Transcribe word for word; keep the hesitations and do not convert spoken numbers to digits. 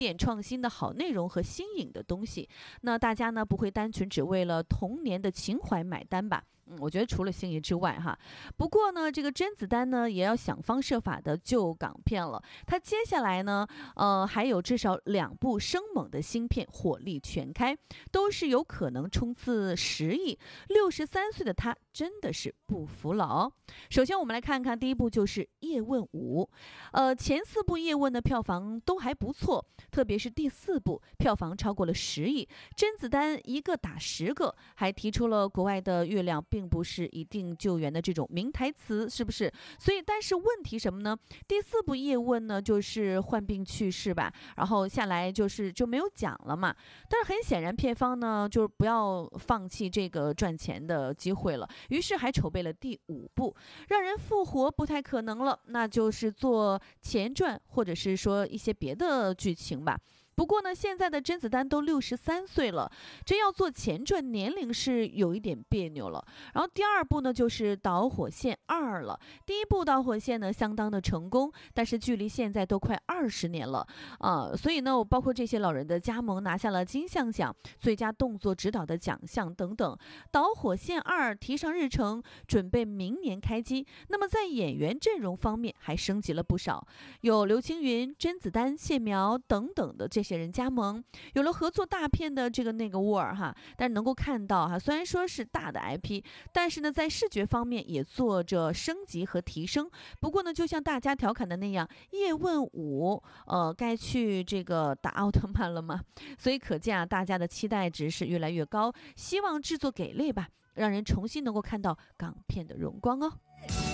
点创新的好内容和新颖的东西，那大家呢不会单纯只为了童年的情怀买单吧？嗯，我觉得除了星爷之外哈，不过呢，这个甄子丹呢也要想方设法的救港片了。他接下来呢，呃，还有至少两部生猛的新片火力全开，都是有可能冲刺十亿。六十三岁的他真的是不服老。首先我们来看看第一部就是《叶问五》，呃，前四部《叶问》的票房都还不错，特别是第四部票房超过了十亿。甄子丹一个打十个，还提出了国外的月亮并不是一定救援的这种名台词，是不是？所以，但是问题什么呢？第四部叶问呢，就是患病去世吧，然后下来就是就没有讲了嘛。但是很显然，片方呢就是不要放弃这个赚钱的机会了，于是还筹备了第五部，让人复活不太可能了，那就是做前传或者是说一些别的剧情吧。不过呢，现在的甄子丹都六十三岁了，真要做前传，年龄是有一点别扭了。然后第二部呢，就是《导火线二》了。第一部《导火线》呢，相当的成功，但是距离现在都快二十年了啊、呃，所以呢，我包括这些老人的加盟，拿下了金像奖最佳动作指导的奖项等等。《导火线二》提上日程，准备明年开机。那么在演员阵容方面，还升级了不少，有刘青云、甄子丹、谢苗等等的这些人加盟，有了合作大片的这个那个味儿哈。但是能够看到哈，虽然说是大的 I P， 但是呢，在视觉方面也做着升级和提升。不过呢，就像大家调侃的那样，叶问五，呃，该去这个打奥特曼了吗？所以可见啊，大家的期待值是越来越高，希望制作给力吧，让人重新能够看到港片的荣光哦。